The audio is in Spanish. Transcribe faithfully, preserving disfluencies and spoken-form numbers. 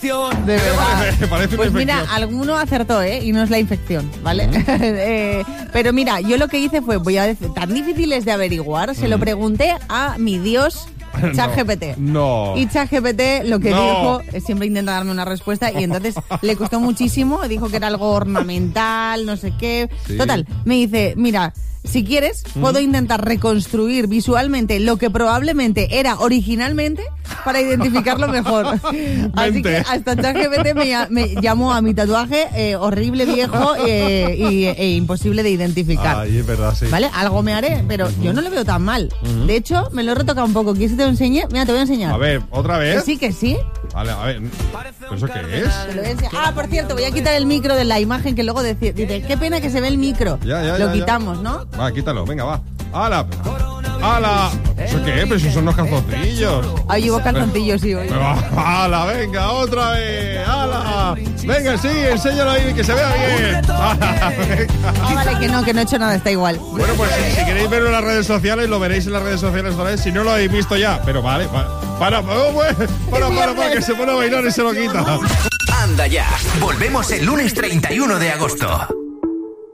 De verdad. Parece, parece pues una mira, infección. alguno acertó, ¿eh? Y no es la infección, ¿vale? Mm. eh, pero mira, yo lo que hice fue, voy a decir, tan difíciles de averiguar, se lo Mm. pregunté a mi dios ChatGPT. No. Y ChatGPT lo que No. dijo, eh, siempre intenta darme una respuesta y entonces le costó muchísimo, dijo que era algo ornamental, no sé qué. Sí. Total, me dice, mira, si quieres, puedo intentar reconstruir visualmente lo que probablemente era originalmente para identificarlo mejor. Así Vente. que hasta ChatGPT me, lla- me llamó a mi tatuaje eh, horrible, viejo eh, y, e imposible de identificar. Ay, es verdad, sí. ¿Vale? Algo me haré, pero yo no lo veo tan mal. De hecho, me lo he retocado un poco. ¿Quieres que te lo enseñe? Mira, te voy a enseñar. A ver, ¿otra Que vez? sí, que sí. Vale, a ver. ¿Pero eso qué es? Te lo voy a enseñar. Ah, por cierto, voy a quitar el micro de la imagen que luego dice, dice qué pena que se ve el micro. Ya, ya, lo ya, quitamos, ya. ¿no? Va, quítalo, venga, va. ¡Hala! ¡Hala! ¿Eso qué es? Pero esos son los calzoncillos. Ahí llevo calzoncillos, sí, hoy. Pero va, ¡hala! Venga, otra vez. ¡Hala! Venga, sí, enséñalo ahí, que se vea bien. ¡Hala! Venga. Ah, vale, que no, que no he hecho nada, está igual. Bueno, pues si, si queréis verlo en las redes sociales, lo veréis en las redes sociales otra vez. Si no lo habéis visto ya, pero vale, para, para, oh, pues, para, para, para, que se pone a bailar y se lo quita. Anda ya, volvemos el lunes treinta y uno de agosto.